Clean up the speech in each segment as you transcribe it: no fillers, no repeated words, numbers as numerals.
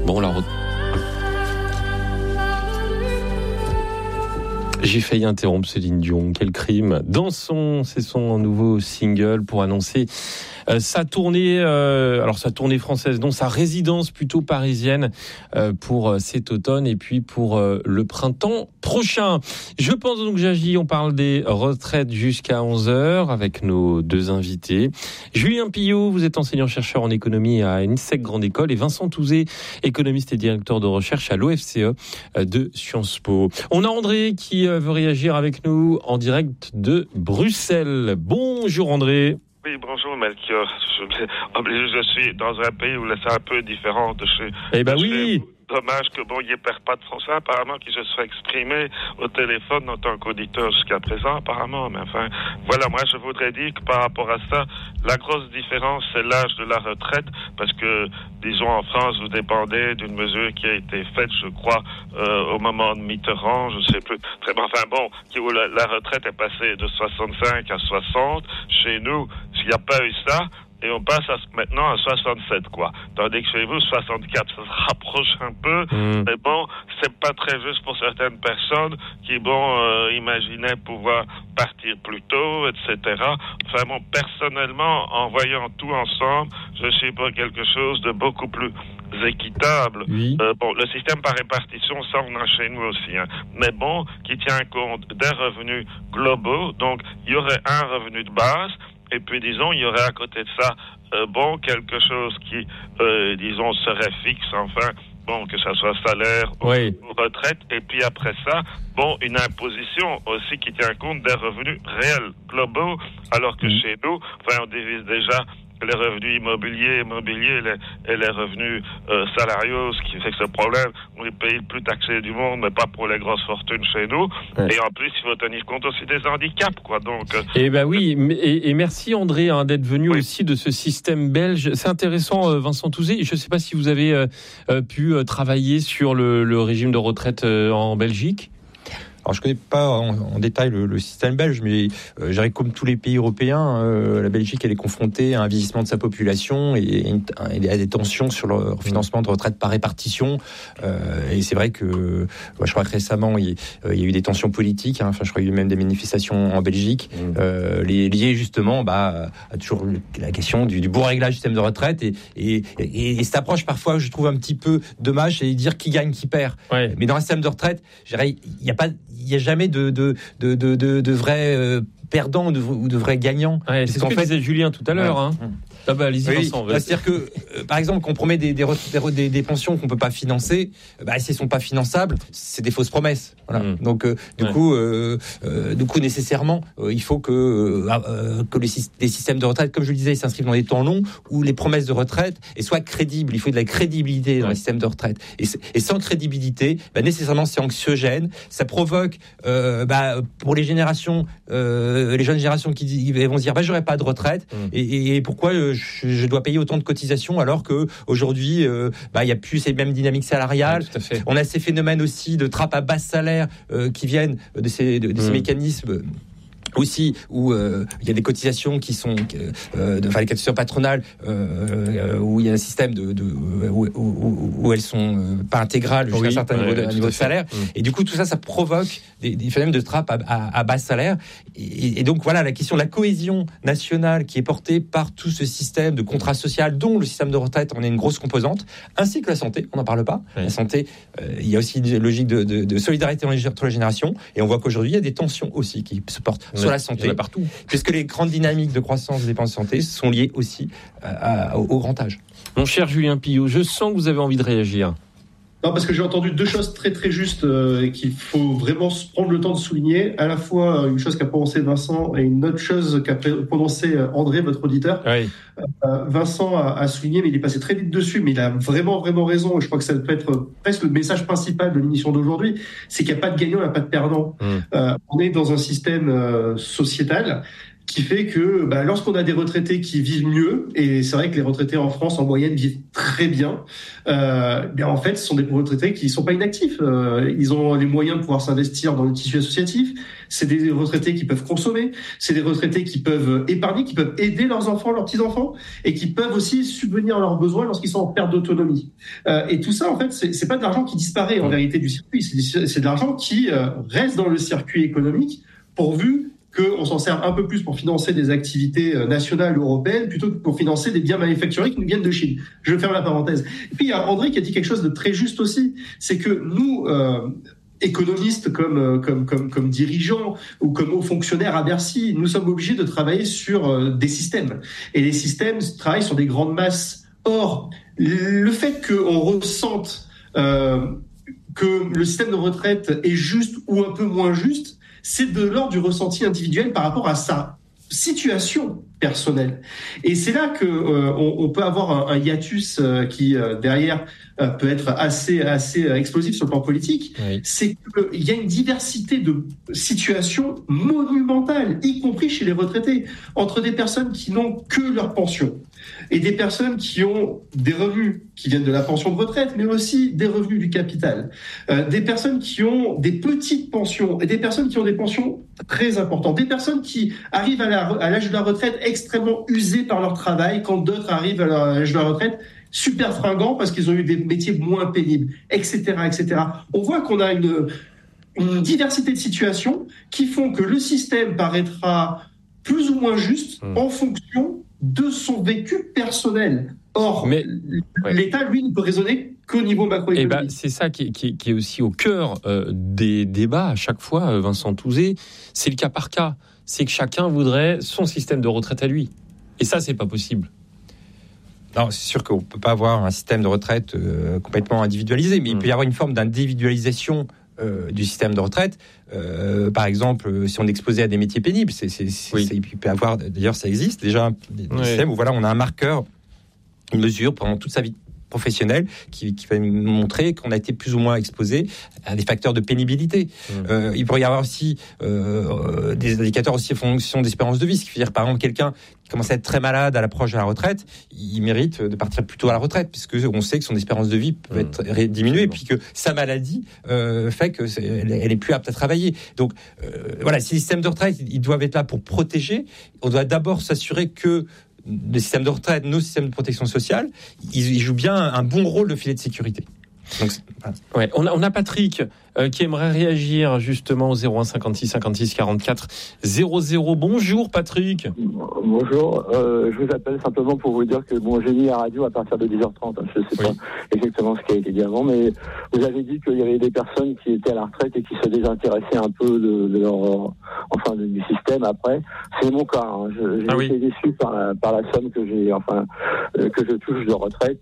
Bon, J'ai failli interrompre Céline Dion. Quel crime. C'est son nouveau single pour annoncer sa tournée française, non, sa résidence plutôt parisienne pour cet automne et puis pour le printemps prochain. Je pense donc, Jagi, on parle des retraites jusqu'à 11h avec nos deux invités. Julien Pillot, vous êtes enseignant-chercheur en économie à INSEC Grande École, et Vincent Touzé, économiste et directeur de recherche à l'OFCE de Sciences Po. On a André qui veut réagir avec nous en direct de Bruxelles. Bonjour André. Oui, bonjour Melchior. Je suis dans un pays où c'est un peu différent de chez... Eh ben oui. Dommage que il n'y ait pas de français, apparemment, qui se soit exprimé au téléphone en tant qu'auditeur jusqu'à présent, apparemment. Mais enfin, voilà, moi je voudrais dire que par rapport à ça, la grosse différence, c'est l'âge de la retraite, parce que, disons, en France, vous dépendez d'une mesure qui a été faite, je crois, au moment de Mitterrand, je ne sais plus très bien, où la retraite est passée de 65 à 60. Chez nous, s'il n'y a pas eu ça, et on passe maintenant à 67, quoi. Tandis que chez vous, 64, ça se rapproche un peu. Mais c'est pas très juste pour certaines personnes qui, imaginaient pouvoir partir plus tôt, etc. Enfin personnellement, en voyant tout ensemble, je suis pour quelque chose de beaucoup plus équitable. Oui. Le système par répartition, ça on a chez nous aussi, hein. Mais qui tient compte des revenus globaux. Donc, il y aurait un revenu de base. Et puis, disons, il y aurait à côté de ça, quelque chose qui, serait fixe, que ça soit salaire ou retraite. Et puis après ça, une imposition aussi qui tient compte des revenus réels, globaux, alors que chez nous, on divise déjà les revenus immobiliers et les revenus salariaux, ce qui fait que ce problème, on est le pays le plus taxé du monde, mais pas pour les grosses fortunes chez nous. Ouais. Et en plus, il faut tenir compte aussi des handicaps, quoi. Donc, et merci André d'être venu aussi de ce système belge. C'est intéressant, Vincent Touzé. Je ne sais pas si vous avez pu travailler sur le régime de retraite en Belgique. Alors, je ne connais pas en détail le système belge, mais je dirais comme tous les pays européens, la Belgique, elle est confrontée à un vieillissement de sa population et à des tensions sur le financement de retraite par répartition. Et c'est vrai que, je crois que récemment, il y a eu des tensions politiques. Je crois qu'il y a eu même des manifestations en Belgique, liées justement à toujours la question du bon réglage du système de retraite. Et cette approche, parfois, je trouve un petit peu dommage, c'est dire qui gagne, qui perd. Ouais. Mais dans un système de retraite, je dirais, il n'y a jamais de vrais perdants ou de vrais gagnants. Ouais, c'est ce que disait Julien tout à l'heure. Allez-y, Vincent. C'est-à-dire que, par exemple, qu'on promet des pensions qu'on ne peut pas financer, si elles ne sont pas finançables, c'est des fausses promesses. Voilà. Donc, du coup, nécessairement, il faut que les systèmes de retraite, comme je le disais, ils s'inscrivent dans des temps longs où les promesses de retraite soient crédibles. Il faut de la crédibilité dans les systèmes de retraite. Et sans crédibilité, nécessairement, c'est anxiogène. Ça provoque, pour les générations, les jeunes générations qui vont se dire, j'aurai pas de retraite. Et pourquoi je dois payer autant de cotisations alors que aujourd'hui il y a plus ces mêmes dynamiques salariales. Ouais, on a ces phénomènes aussi de trappe à bas salaire qui viennent de ces mécanismes aussi où il y a des cotisations qui sont les cotisations patronales où il y a un système où elles sont pas intégrales jusqu'à un certain niveau de salaire, et du coup tout ça provoque des phénomènes de trappe à bas salaire, et donc voilà la question de la cohésion nationale qui est portée par tout ce système de contrat social dont le système de retraite en est une grosse composante, ainsi que la santé, on n'en parle pas. La santé, il y a aussi une logique de solidarité entre les générations, et on voit qu'aujourd'hui il y a des tensions aussi qui se portent sur la santé partout, puisque les grandes dynamiques de croissance des dépenses de santé sont liées aussi au grand âge. Mon cher Julien Pillot, je sens que vous avez envie de réagir. Non, parce que j'ai entendu deux choses très très justes et qu'il faut vraiment prendre le temps de souligner. À la fois une chose qu'a prononcé Vincent et une autre chose qu'a prononcé André, votre auditeur. Oui. Vincent a souligné, mais il est passé très vite dessus, mais il a vraiment vraiment raison. Et je crois que ça peut être presque le message principal de l'émission d'aujourd'hui, c'est qu'il n'y a pas de gagnant, il n'y a pas de perdant. On est dans un système sociétal qui fait que lorsqu'on a des retraités qui vivent mieux, et c'est vrai que les retraités en France en moyenne vivent très bien, en fait ce sont des retraités qui ne sont pas inactifs. Ils ont les moyens de pouvoir s'investir dans le tissu associatif, c'est des retraités qui peuvent consommer, c'est des retraités qui peuvent épargner, qui peuvent aider leurs enfants, leurs petits-enfants, et qui peuvent aussi subvenir à leurs besoins lorsqu'ils sont en perte d'autonomie. Et tout ça, en fait, c'est pas de l'argent qui disparaît en vérité du circuit, c'est de l'argent qui reste dans le circuit économique, pourvu qu'on s'en serve un peu plus pour financer des activités nationales ou européennes plutôt que pour financer des biens manufacturés qui nous viennent de Chine. Je ferme la parenthèse. Et puis il y a André qui a dit quelque chose de très juste aussi, c'est que nous, économistes comme dirigeants ou comme hauts fonctionnaires à Bercy, nous sommes obligés de travailler sur des systèmes. Et les systèmes travaillent sur des grandes masses. Or, le fait qu'on ressente que le système de retraite est juste ou un peu moins juste, c'est de l'ordre du ressenti individuel par rapport à sa situation personnelle. Et c'est là que on peut avoir un hiatus qui derrière peut être assez explosif sur le plan politique. Oui. C'est qu'il y a une diversité de situations monumentales, y compris chez les retraités, entre des personnes qui n'ont que leur pension et des personnes qui ont des revenus qui viennent de la pension de retraite, mais aussi des revenus du capital, des personnes qui ont des petites pensions et des personnes qui ont des pensions très importantes, des personnes qui arrivent à l'âge de la retraite extrêmement usés par leur travail, quand d'autres arrivent à l'âge de la retraite super fringants parce qu'ils ont eu des métiers moins pénibles, etc., etc. On voit qu'on a une diversité de situations qui font que le système paraîtra plus ou moins juste en fonction de son vécu personnel. Or, l'État, lui, ne peut raisonner qu'au niveau macroéconomique. C'est ça qui est aussi au cœur des débats à chaque fois, Vincent Touzé. C'est le cas par cas. C'est que chacun voudrait son système de retraite à lui. Et ça, c'est pas possible. Non, c'est sûr qu'on ne peut pas avoir un système de retraite complètement individualisé, mais il peut y avoir une forme d'individualisation du système de retraite. Par exemple, si on est exposé à des métiers pénibles, il peut y avoir, d'ailleurs ça existe déjà, des systèmes où on a un marqueur, une mesure pendant toute sa vie professionnelle qui va nous montrer qu'on a été plus ou moins exposé à des facteurs de pénibilité. Il pourrait y avoir aussi des indicateurs aussi en fonction d'espérance de vie, ce qui veut dire par exemple quelqu'un qui commence à être très malade à l'approche de la retraite, il mérite de partir plus tôt à la retraite puisque on sait que son espérance de vie peut être diminuée et puis que sa maladie fait que elle est plus apte à travailler. Donc ces systèmes de retraite, ils doivent être là pour protéger. On doit d'abord s'assurer que le système de retraite, nos systèmes de protection sociale, ils jouent bien un bon rôle de filet de sécurité. Donc, on a Patrick qui aimerait réagir justement au 01 56 56 44 00. Bonjour Patrick. Bonjour, je vous appelle simplement pour vous dire que j'ai mis la radio à partir de 10h30. Je ne sais pas exactement ce qui a été dit avant, mais vous avez dit qu'il y avait des personnes qui étaient à la retraite et qui se désintéressaient un peu de leur, du système après. C'est mon cas. J'ai été déçu par la somme que j'ai, que je touche de retraite.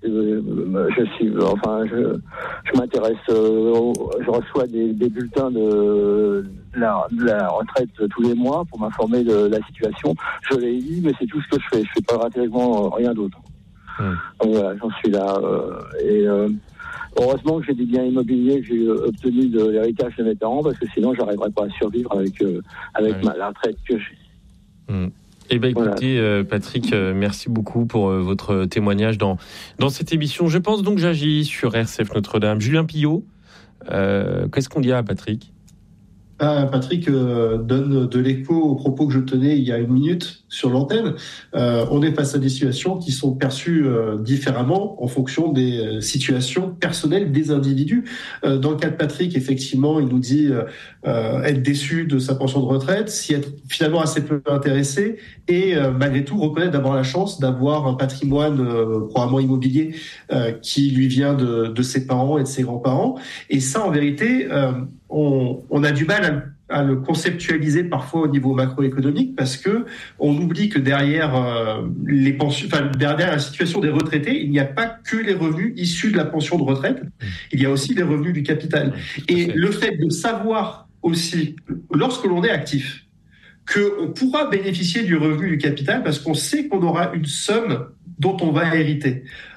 Je m'intéresse, je reçois des bulletins de la retraite tous les mois pour m'informer de la situation. Je les lis, mais c'est tout ce que je fais. Je fais pas intégralement rien d'autre. Donc voilà, j'en suis là. Heureusement que j'ai des biens immobiliers que j'ai obtenus de l'héritage de mes parents, parce que sinon j'arriverais pas à survivre avec la retraite que j'ai. Écoutez, Patrick, merci beaucoup pour votre témoignage dans cette émission. Je pense donc j'agis sur RCF Notre-Dame. Julien Pillot, qu'est-ce qu'on dit à Patrick ? Patrick donne de l'écho aux propos que je tenais il y a une minute sur l'antenne. On est face à des situations qui sont perçues différemment en fonction des situations personnelles des individus. Dans le cas de Patrick, effectivement, il nous dit être déçu de sa pension de retraite, s'y être finalement assez peu intéressé et malgré tout reconnaître d'avoir la chance d'avoir un patrimoine probablement immobilier qui lui vient de ses parents et de ses grands-parents. Et ça, en vérité, on a du mal à le conceptualiser parfois au niveau macroéconomique parce que on oublie que derrière les pensions, derrière la situation des retraités, il n'y a pas que les revenus issus de la pension de retraite, il y a aussi les revenus du capital. Et le fait de savoir aussi, lorsque l'on est actif, qu'on pourra bénéficier du revenu du capital parce qu'on sait qu'on aura une somme dont on va hériter.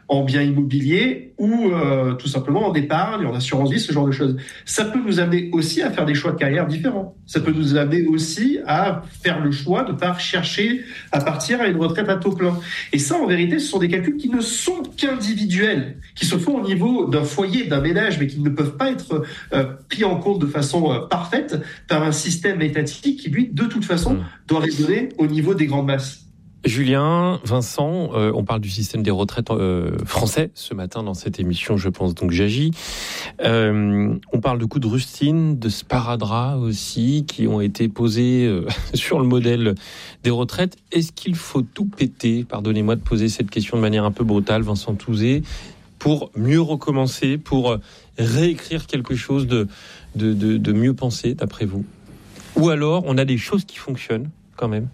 en biens immobiliers ou tout simplement en épargne, en assurance vie, ce genre de choses. Ça peut nous amener aussi à faire des choix de carrière différents. Ça peut nous amener aussi à faire le choix de ne pas chercher à partir à une retraite à taux plein. Et ça, en vérité, ce sont des calculs qui ne sont qu'individuels, qui se font au niveau d'un foyer, d'un ménage, mais qui ne peuvent pas être pris en compte de façon parfaite par un système étatique qui, lui, de toute façon, doit raisonner au niveau des grandes masses. Julien, Vincent, on parle du système des retraites français ce matin dans cette émission, je pense donc j'agis. On parle de coups de rustine, de sparadrap aussi, qui ont été posés sur le modèle des retraites. Est-ce qu'il faut tout péter, pardonnez-moi de poser cette question de manière un peu brutale, Vincent Touzé, pour mieux recommencer, pour réécrire quelque chose de mieux pensé, d'après vous? Ou alors, on a des choses qui fonctionnent quand même?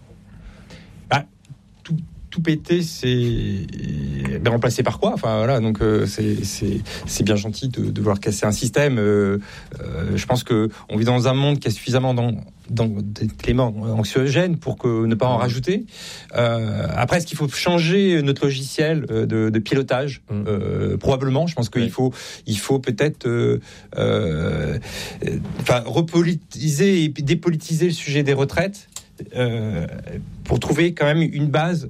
Tout péter, c'est remplacé par quoi? Enfin voilà, donc c'est bien gentil de vouloir casser un système. Je pense que on vit dans un monde qui est suffisamment dans des éléments anxiogènes pour que ne pas en rajouter. Après, est-ce qu'il faut changer notre logiciel de pilotage? Probablement. Je pense qu'il faut peut-être repolitiser et dépolitiser le sujet des retraites. Pour trouver quand même une base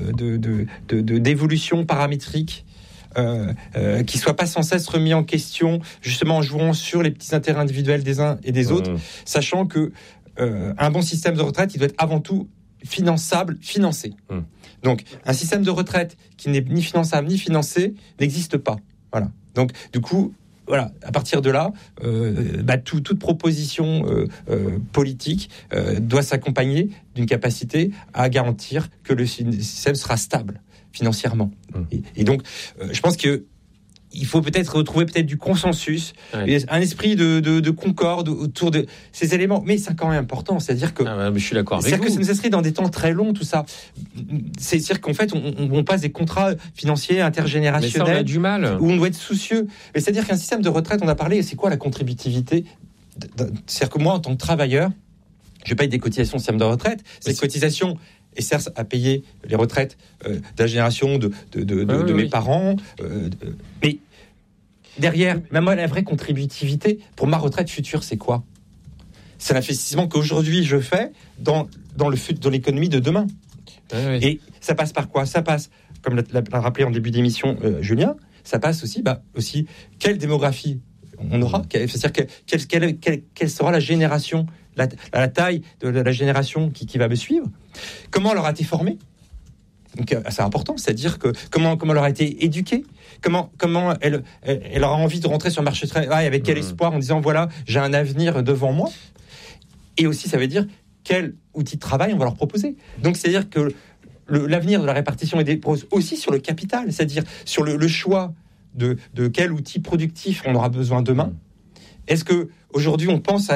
d'évolution paramétrique qui soit pas sans cesse remis en question, justement en jouant sur les petits intérêts individuels des uns et des autres, sachant que un bon système de retraite, il doit être avant tout finançable, financé. Donc un système de retraite qui n'est ni finançable ni financé n'existe pas. Voilà. Donc du coup, voilà, à partir de là, toute proposition politique doit s'accompagner d'une capacité à garantir que le système sera stable financièrement. Et donc, je pense que il faut peut-être retrouver du consensus, un esprit de concorde autour de ces éléments. Mais c'est quand même important, c'est-à-dire que je suis d'accord avec vous. Que ça serait dans des temps très longs, tout ça. C'est-à-dire qu'en fait, on passe des contrats financiers intergénérationnels. Mais ça, on a du mal. Où on doit être soucieux. Mais c'est-à-dire qu'un système de retraite, on a parlé, c'est quoi la contributivité? C'est-à-dire que moi, en tant que travailleur, je paye des cotisations au système de retraite. Ces cotisations et certes à payer les retraites de la génération de mes parents. Mais derrière, même moi, la vraie contributivité pour ma retraite future, c'est quoi? C'est l'investissement qu'aujourd'hui je fais dans l'économie de demain. Et ça passe par quoi? Ça passe, comme l'a rappelé en début d'émission Julien, ça passe aussi, quelle démographie on aura? C'est-à-dire quelle sera la génération, la taille de la génération qui va me suivre? Comment elle aura été formée? Donc c'est important, c'est-à-dire que comment elle aura été éduquée, comment elle aura envie de rentrer sur le marché du travail avec quel espoir, en disant voilà, j'ai un avenir devant moi. Et aussi ça veut dire quel outil de travail on va leur proposer. Donc c'est-à-dire que l'avenir de la répartition est dépose aussi sur le capital, c'est-à-dire sur le choix de quel outil productif on aura besoin demain. Est-ce que aujourd'hui on pense à